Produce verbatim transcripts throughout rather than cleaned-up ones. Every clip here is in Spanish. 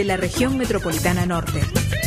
de la región metropolitana norte.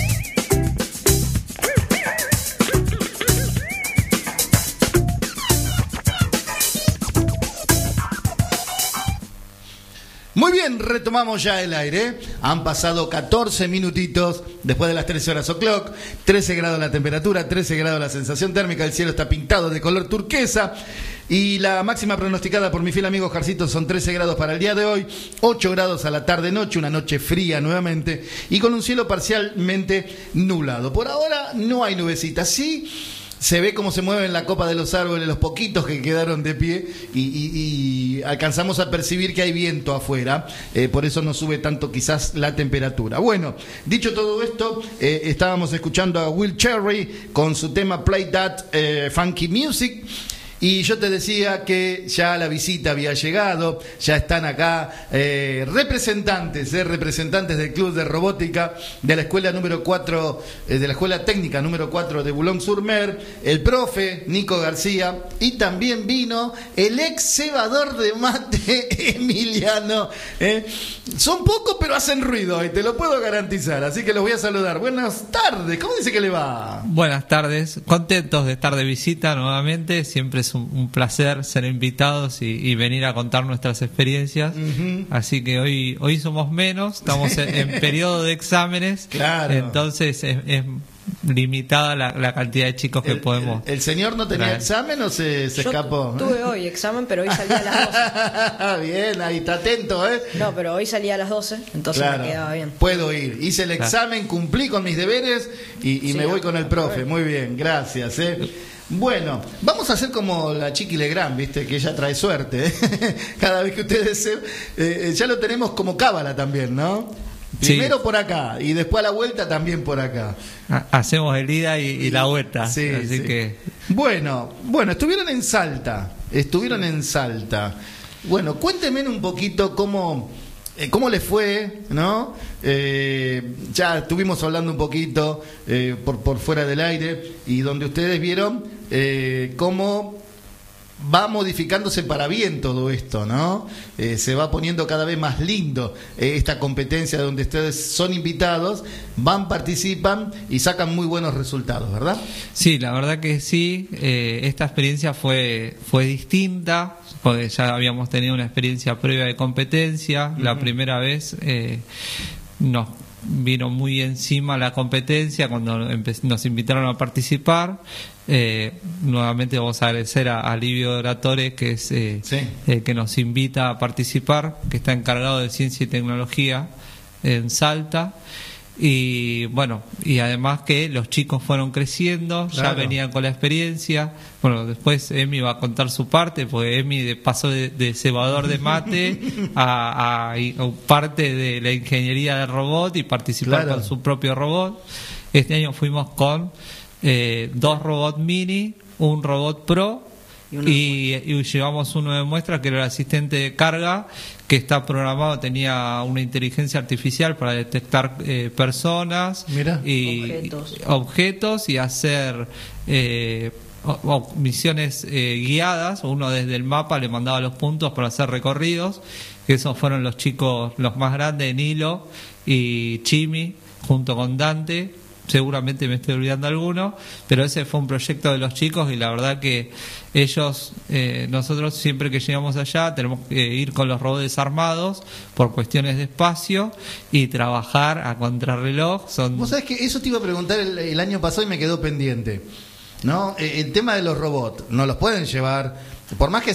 Muy bien, retomamos ya el aire. Han pasado catorce minutitos después de las trece horas o'clock. trece grados la temperatura, trece grados la sensación térmica. El cielo está pintado de color turquesa. Y la máxima pronosticada por mi fiel amigo Jarcito son trece grados para el día de hoy, ocho grados a la tarde-noche, una noche fría nuevamente y con un cielo parcialmente nublado. Por ahora no hay nubecitas, sí. Se ve cómo se mueven la copa de los árboles, los poquitos que quedaron de pie, y, y, y alcanzamos a percibir que hay viento afuera, eh, por eso no sube tanto quizás la temperatura. Bueno, dicho todo esto, eh, estábamos escuchando a Will Cherry con su tema Play That eh, Funky Music. Y yo te decía que ya la visita había llegado, ya están acá eh, representantes, eh, representantes del Club de Robótica de la escuela número cuatro, eh, de la escuela técnica número cuatro de Boulogne-sur-Mer, el profe Nico García, y también vino el ex cebador de mate Emiliano. Eh. Son pocos pero hacen ruido, y te lo puedo garantizar, así que los voy a saludar. Buenas tardes, ¿cómo dice que le va? Buenas tardes, contentos de estar de visita nuevamente, siempre es un, un placer ser invitados y, y venir a contar nuestras experiencias. Uh-huh. Así que hoy hoy somos menos, estamos en, en periodo de exámenes, claro. Entonces es, es limitada la, la cantidad de chicos que el, podemos. El, ¿El señor no tenía traer. examen o se, se Yo escapó? Tuve hoy examen, pero hoy salí a las doce. Bien, ahí está atento, ¿eh? No, pero hoy salí a las doce, entonces claro, me quedaba bien. Puedo ir. Hice el examen, cumplí con mis deberes y, y sí, me voy con el profe. Muy bien, gracias, ¿eh? Bueno, vamos a hacer como la Chiqui Legrand, ¿viste? Que ella trae suerte, ¿eh? Cada vez que ustedes se, eh, ya lo tenemos como cábala también, ¿no? Primero sí. Por acá y después a la vuelta también por acá. Hacemos el ida y, y la vuelta. Sí, así sí. que bueno, bueno, estuvieron en Salta, estuvieron sí. en Salta. Bueno, cuéntenme un poquito cómo eh, cómo les fue, ¿no? Eh, ya estuvimos hablando un poquito eh, por por fuera del aire y donde ustedes vieron eh, cómo va modificándose para bien todo esto, ¿no? Eh, se va poniendo cada vez más lindo eh, esta competencia donde ustedes son invitados, van, participan y sacan muy buenos resultados, ¿verdad? Sí, la verdad que sí. Eh, esta experiencia fue fue distinta, porque ya habíamos tenido una experiencia previa de competencia. Uh-huh. La primera vez eh, nos vino muy encima la competencia cuando nos invitaron a participar. Eh, nuevamente vamos a agradecer a, a Livio Oratore, que es eh, sí. el que nos invita a participar, que está encargado de ciencia y tecnología en Salta. Y bueno, y además que los chicos fueron creciendo, claro. ya venían con la experiencia. Bueno, después Emi va a contar su parte, porque Emi pasó de, de cebador de mate a, a, a parte de la ingeniería del robot y participar claro. con su propio robot. Este año fuimos con eh, dos robots mini, un robot pro y, y, y llevamos uno de muestra que era el asistente de carga, que está programado, tenía una inteligencia artificial para detectar eh, personas Mira. y objetos. objetos y hacer eh, o, o misiones eh, guiadas. Uno desde el mapa le mandaba los puntos para hacer recorridos, que esos fueron los chicos, los más grandes, Nilo y Chimi, junto con Dante. Seguramente me estoy olvidando alguno, pero ese fue un proyecto de los chicos y la verdad que ellos, eh, nosotros siempre que llegamos allá tenemos que ir con los robots desarmados por cuestiones de espacio y trabajar a contrarreloj. Son... Vos sabés que eso te iba a preguntar el, el año pasado y me quedó pendiente, ¿no? El tema de los robots, no los pueden llevar, por más que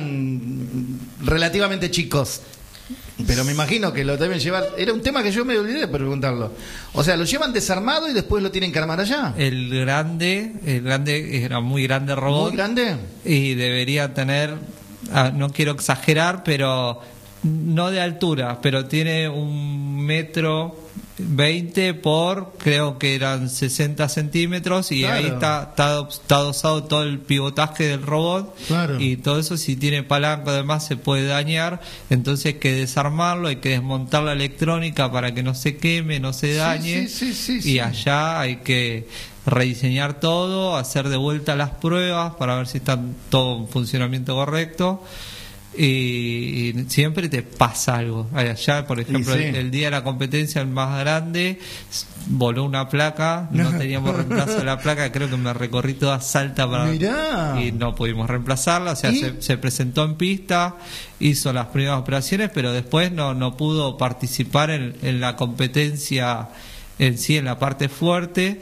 sean relativamente chicos. Pero me imagino que lo deben llevar. Era un tema que yo me olvidé de preguntarlo. O sea, ¿lo llevan desarmado y después lo tienen que armar allá? El grande, el grande era muy grande robot. ¿Muy grande? Y debería tener, no quiero exagerar, pero no de altura, pero tiene un metro veinte por, creo que eran sesenta centímetros y claro. ahí está, está, está dosado todo el pivotaje del robot claro. y todo eso, si tiene palanca además se puede dañar, entonces hay que desarmarlo, hay que desmontar la electrónica para que no se queme, no se dañe, sí, sí, sí, sí, y sí. allá hay que rediseñar todo, hacer de vuelta las pruebas para ver si está todo en funcionamiento correcto. y, y siempre te pasa algo. Allá, por ejemplo, sí. el, el día de la competencia, el más grande, voló una placa, no teníamos reemplazo de la placa, creo que me recorrí toda Salta para Mirá. y no pudimos reemplazarla, o sea, se, se presentó en pista, hizo las primeras operaciones, pero después no, no pudo participar en, en la competencia en sí, en la parte fuerte.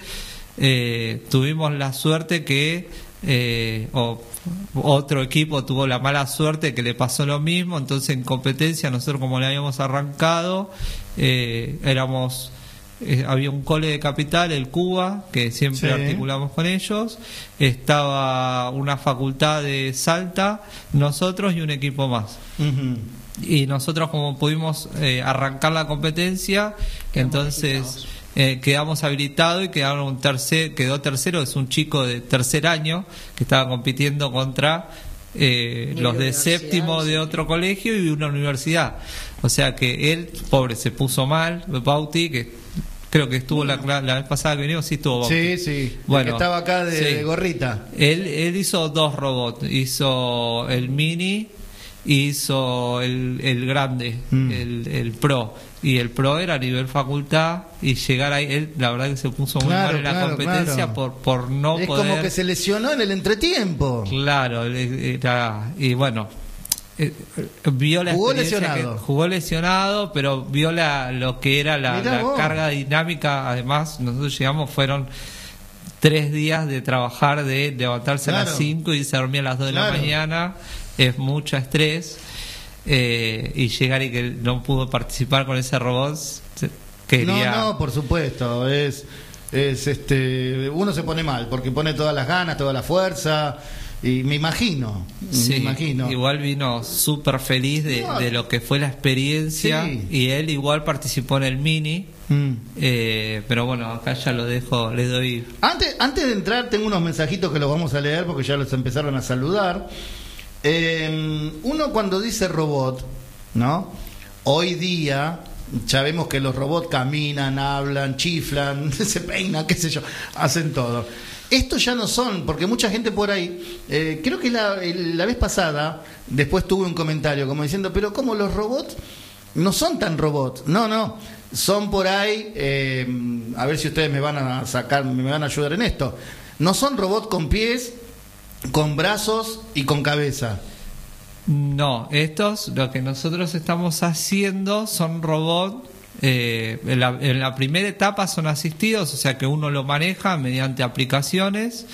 Eh, tuvimos la suerte que eh, o otro equipo tuvo la mala suerte que le pasó lo mismo, entonces en competencia nosotros, como le habíamos arrancado, eh, éramos eh, había un cole de Capital, el Cuba, que siempre sí. articulamos con ellos, estaba una facultad de Salta, nosotros y un equipo más. Uh-huh. Y nosotros, como pudimos eh, arrancar la competencia, entonces Eh, quedamos habilitados y quedaron un tercer, quedó tercero, es un chico de tercer año que estaba compitiendo contra eh, los de séptimo de otro colegio y una universidad. O sea que él, pobre, se puso mal, Bauti, que creo que estuvo la, la, la vez pasada que vinimos, sí estuvo Bauti. Sí, sí, bueno, que estaba acá de, sí. de gorrita. Él, él hizo dos robots, hizo el mini, hizo el, el grande, mm. el, el pro. Y el pro era a nivel facultad, y llegar ahí, él la verdad que se puso muy claro, mal en la claro, competencia claro. por por no es poder. Es como que se lesionó en el entretiempo. Claro, era, y bueno, eh, vio la jugó experiencia lesionado. Que, jugó lesionado, pero vio la, lo que era la, la carga dinámica. Además, nosotros llegamos, fueron tres días de trabajar, de levantarse claro. a las cinco y se dormía a las dos de claro. la mañana. Es mucho estrés. Eh, y llegar y que no pudo participar con ese robot, quería... No, no, por supuesto, es, es este, uno se pone mal porque pone todas las ganas, toda la fuerza, y me imagino, sí, me imagino. Igual vino súper feliz de, no. de lo que fue la experiencia, sí. y él igual participó en el mini. Mm. Eh, pero bueno, acá ya lo dejo, le doy. Antes, antes de entrar, tengo unos mensajitos que los vamos a leer porque ya los empezaron a saludar. Eh, uno cuando dice robot, ¿no? Hoy día ya vemos que los robots caminan, hablan, chiflan, se peinan, qué sé yo, hacen todo. Estos ya no son, porque mucha gente por ahí, eh, creo que la, la vez pasada, después tuve un comentario como diciendo, pero ¿cómo los robots no son tan robots? No, no, son por ahí, eh, a ver si ustedes me van a sacar, me van a ayudar en esto. No son robots con pies, con brazos y con cabeza. No, estos, lo que nosotros estamos haciendo son robots, eh, en, la, en la primera etapa son asistidos, o sea que uno lo maneja mediante aplicaciones,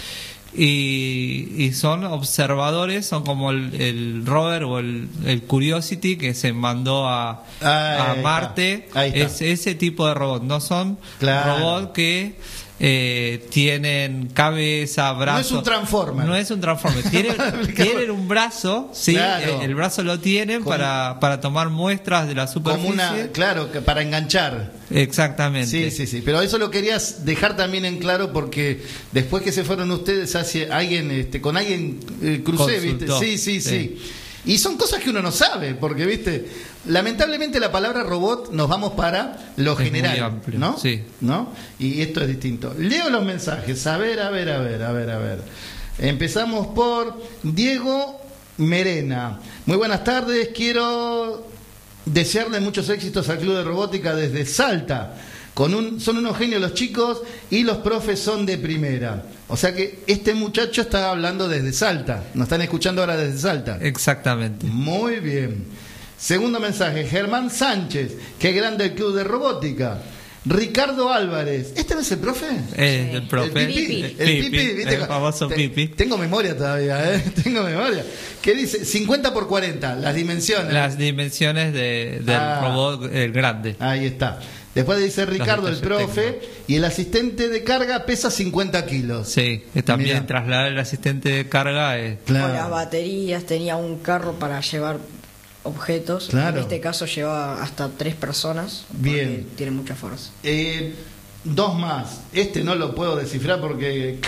y, y son observadores, son como el, el rover o el, el Curiosity que se mandó a, ah, a Marte. Es ese tipo de robot, no son claro. robots que Eh, tienen cabeza, brazo. No es un transformer. No es un transformer. Tienen, tienen un brazo, sí, claro. el, el brazo lo tienen Con, para, para tomar muestras de la superficie. Como una, claro, que para enganchar. Exactamente. Sí, sí, sí. Pero eso lo querías dejar también en claro porque después que se fueron ustedes hacia alguien, este, con alguien eh, crucé, ¿viste? Sí, sí, sí, sí. Y son cosas que uno no sabe, porque, viste, lamentablemente la palabra robot nos vamos para lo es general, muy amplio, ¿no? Sí. ¿No? Y esto es distinto. Leo los mensajes, a ver, a ver, a ver, a ver, a ver. Empezamos por Diego Merena. Muy buenas tardes, quiero desearle muchos éxitos al Club de Robótica desde Salta. Con un, son unos genios los chicos y los profes son de primera. O sea que este muchacho está hablando desde Salta. Nos están escuchando ahora desde Salta. Exactamente. Muy bien. Segundo mensaje, Germán Sánchez. Qué grande el Club de Robótica. Ricardo Álvarez. ¿Este no es el profe? Es el profe. El Pipi. El El Pipi, Pipi, ¿viste? el famoso Te, Pipi. Tengo memoria todavía, ¿eh? Tengo memoria. ¿Qué dice? cincuenta por cuarenta, las dimensiones. Las dimensiones de, del ah, robot, el grande. Ahí está. Después dice Ricardo, el profe, técnico. Y el asistente de carga pesa cincuenta kilos. Sí, que también Mirá. trasladar el asistente de carga es... Claro. Con las baterías, tenía un carro para llevar objetos. Claro. En este caso llevaba hasta tres personas. Bien. Tiene mucha fuerza. Eh, dos más. Este no lo puedo descifrar porque...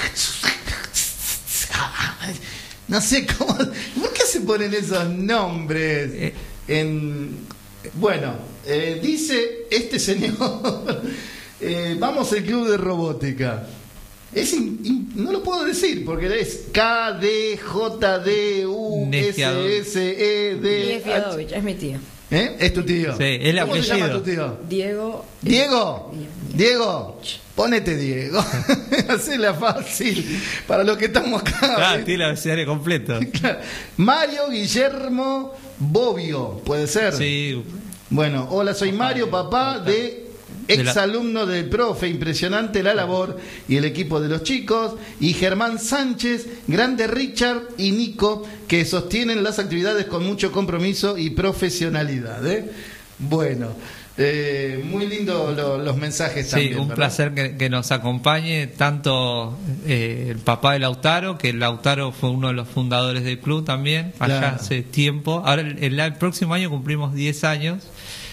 No sé cómo... ¿Por qué se ponen esos nombres? Eh. En... Bueno, eh, dice este señor, eh, vamos al Club de Robótica. Es in, in, no lo puedo decir porque es K D J D U S S E D H. Es mi tío. ¿Eh? Es tu tío. Sí, el ¿Cómo apellido. se llama tu tío? Diego. Diego. Diego. Ponete Diego. Hacela fácil para los que estamos acá. Claro, tiene el abecedario completo. Claro. Mario Guillermo Bobbio, ¿puede ser? Sí. Bueno, hola, soy Mario, papá de exalumno del profe, impresionante la labor y el equipo de los chicos, y Germán Sánchez, grande Richard y Nico, que sostienen las actividades con mucho compromiso y profesionalidad. ¿eh? Bueno, eh, muy lindo lo, los mensajes sí, también. Sí, un ¿verdad? placer que, que nos acompañe tanto eh, el papá de Lautaro, que Lautaro fue uno de los fundadores del club también, allá Claro. hace tiempo. Ahora el, el, el próximo año cumplimos diez años.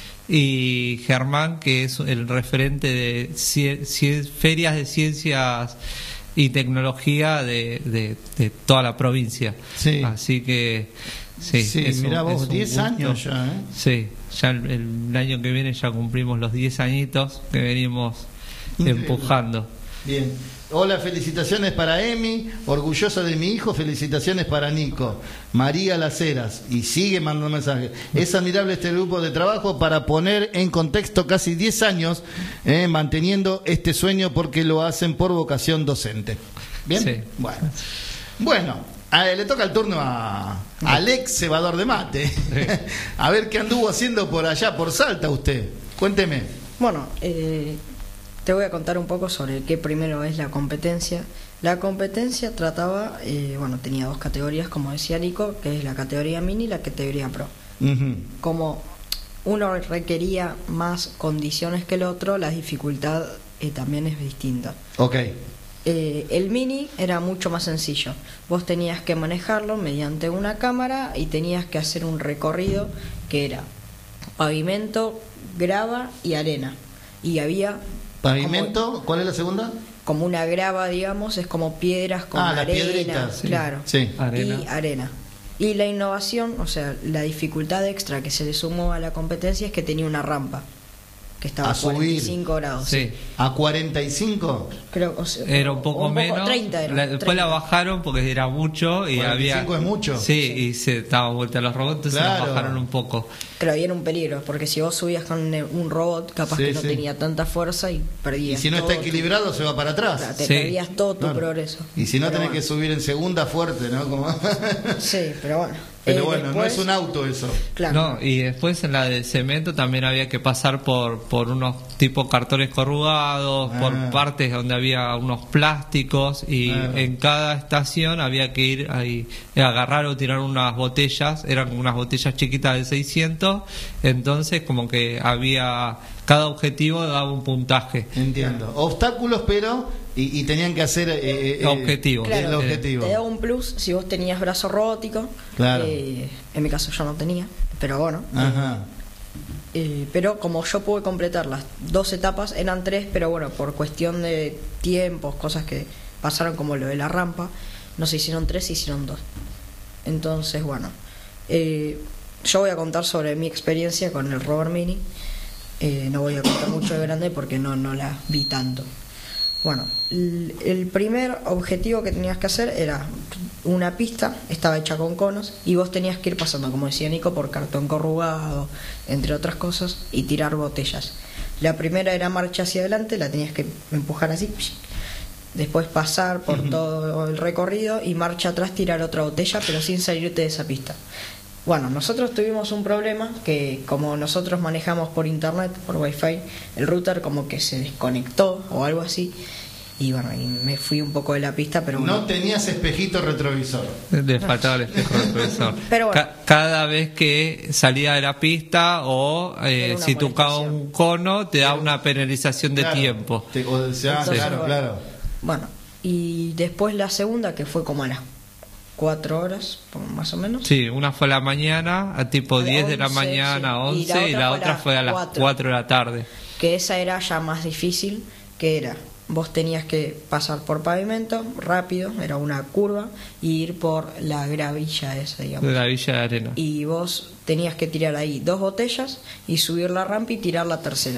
Y Germán, que es el referente de ci- ci- ferias de ciencias y tecnología de, de, de toda la provincia. Sí. Así que sí, Sí, es un- mirá vos, es un diez gusto. años ya, ¿eh? Sí, ya el, el año que viene ya cumplimos los diez añitos que venimos Increíble. empujando. Bien. Hola, felicitaciones para Emi, orgullosa de mi hijo, felicitaciones para Nico, María Las Heras, y sigue mandando mensajes. Es admirable este grupo de trabajo para poner en contexto casi diez años eh, manteniendo este sueño porque lo hacen por vocación docente. Bien, Sí. bueno, bueno. A, le toca el turno a, a Alex Cebador de Mate. A ver qué anduvo haciendo por allá, por Salta usted. Cuénteme. Bueno, eh, te voy a contar un poco sobre qué primero es la competencia. La competencia trataba, eh, bueno, tenía dos categorías, como decía Nico, que es la categoría mini y la categoría pro. Uh-huh. Como uno requería más condiciones que el otro, la dificultad eh, también es distinta. Ok. Eh, el mini era mucho más sencillo. Vos tenías que manejarlo mediante una cámara y tenías que hacer un recorrido que era pavimento, grava y arena. Y había Pavimento, como, ¿cuál es la segunda? como una grava, digamos, es como piedras con Ah, las arena, piedritas, sí. claro, Sí. Arena. y arena. Y la innovación, o sea, la dificultad extra que se le sumó a la competencia es que tenía una rampa que estaba A a cuarenta y cinco subir. grados. Sí. ¿A cuarenta y cinco? Creo, o sea, Era un poco, menos. treinta era, La- después treinta. la bajaron porque era mucho y cuarenta y cinco había. es mucho. Sí, y se daban vuelta los robots, entonces Claro. la bajaron un poco. Pero ahí era un peligro, porque si vos subías con un robot, capaz Sí, que no sí. tenía tanta fuerza y Y perdías. si no todo está equilibrado, tu- se va para atrás. Claro, te Sí. perdías todo tu Claro. progreso. Y si no, Pero tenés que bueno. subir en segunda fuerte, ¿no? Como... Sí, pero bueno. Pero Eh, bueno, no después- es un auto eso. Claro. No, y después en la de cemento también había que pasar por por unos tipo cartones corrugados, Ah. por partes donde había unos plásticos y Claro. en cada estación había que ir ahí agarrar o tirar unas botellas, eran unas botellas chiquitas de seiscientos, entonces como que había cada objetivo daba un puntaje. Entiendo. Obstáculos, pero... Y, y tenían que hacer... eh, eh, Objetivos. El Claro. objetivo. Te daba un plus si vos tenías brazo robótico. Claro. Eh, en mi caso yo no tenía, pero bueno. Ajá. Eh, pero como yo pude completar las dos etapas, eran tres, pero bueno, por cuestión de tiempos, cosas que pasaron como lo de la rampa, no se hicieron tres, se hicieron dos. Entonces, bueno, eh, yo voy a contar sobre mi experiencia con el rover mini. Eh, no voy a contar mucho de grande porque no, no la vi tanto. Bueno, el, el primer objetivo que tenías que hacer era una pista, estaba hecha con conos y vos tenías que ir pasando, como decía Nico, por cartón corrugado, entre otras cosas, y tirar botellas. La primera era marcha hacia adelante, la tenías que empujar así, después pasar por Ujú. todo el recorrido y marcha atrás tirar otra botella, pero sin salirte de esa pista. Bueno, nosotros tuvimos un problema que como nosotros manejamos por internet, por wifi, el router como que se desconectó o algo así y bueno, y me fui un poco de la pista, pero bueno. No tenías espejito retrovisor. Le faltaba el espejo del profesor. Pero bueno. Ca- cada vez que salía de la pista o eh, Era una si tocaba amonestación. un cono te da una penalización de Claro. tiempo. Te- o sea, Entonces, claro, bueno. claro. Bueno, y después la segunda que fue como a las cuatro horas, más o menos. Sí, una fue a la mañana, a tipo A las diez de la once, mañana, sí. once, y la otra fue a las cuatro. cuatro de la tarde. Que esa era ya más difícil, que era, vos tenías que pasar por pavimento rápido, era una curva, y ir por la gravilla esa, digamos. De la Villa de Arena. Y vos tenías que tirar ahí dos botellas y subir la rampa y tirar la tercera.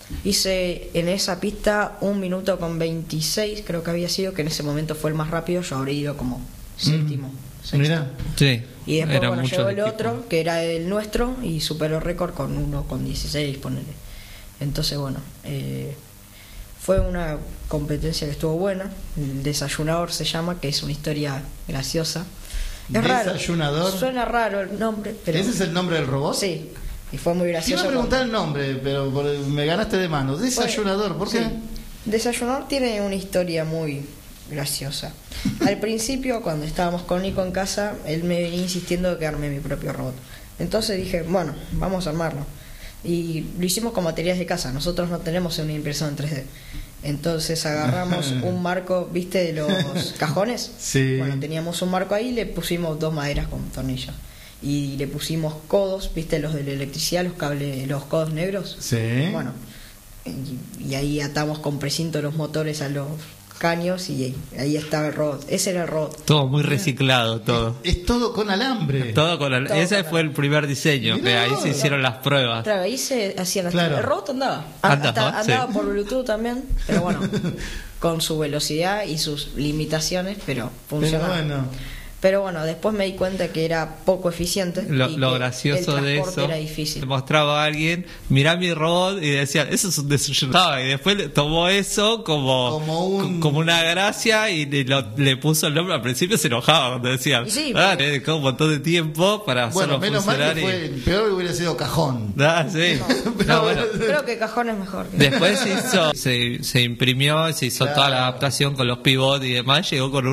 Hice en esa pista un minuto con veintiséis, creo que había sido, que en ese momento fue el más rápido. Yo habría ido como séptimo. Mm. Mirá. Sí. Y después, Era bueno, mucho llegó el equipo. otro, que era el nuestro, y superó el récord con uno con dieciséis, ponele. Entonces, bueno, eh, fue una competencia que estuvo buena. El desayunador se llama, que es una historia graciosa. Es Desayunador. raro. Suena raro el nombre, pero... ¿Ese es el nombre del robot? Sí, y fue muy Te iba gracioso. a preguntar el nombre, pero por- me ganaste de mano. Desayunador, ¿por qué? Sí. Desayunador tiene una historia muy graciosa. Al principio, cuando estábamos con Nico en casa, él me venía insistiendo de que arme mi propio robot. Entonces dije, bueno, vamos a armarlo. Y lo hicimos con materiales de casa. Nosotros no tenemos una impresora en tres D. Entonces agarramos un marco, ¿viste? De los cajones. Sí. Bueno, teníamos un marco ahí y le pusimos dos maderas con tornillos. Y le pusimos codos, ¿viste? Los de la electricidad, los cables, los codos negros. Sí. Bueno, y, y ahí atamos con precinto los motores a los caños y ahí, ahí estaba el robot. Ese era el robot. Todo muy reciclado, todo. Es todo con alambre. Todo con el- Todo ese con fue el primer diseño, que Mirá. ahí se hicieron las pruebas. Claro, ahí se hacían las Claro. El robot andaba. A- Andaba, hasta- andaba sí. por Bluetooth también, pero bueno, con su velocidad y sus limitaciones, pero Pero funcionaba. bueno. Pero bueno, después me di cuenta que era poco eficiente. Lo, y lo que gracioso el de transporte eso, era le difícil. mostraba a alguien, mirá mi robot, y decía, eso es un desayunado, y después le tomó eso como, Como un- como una gracia y le, lo- le puso el nombre. Al principio se enojaba cuando decía, Y sí, ah, porque- le dedicó un montón de tiempo para Bueno, hacerlo menos mal funcionar. que fue. y- Peor hubiera sido cajón. Ah, sí. Pero No, bueno. Creo que cajón es mejor. que- Después se hizo, se, se imprimió, se hizo toda la Claro. adaptación con los pivots y demás, llegó con un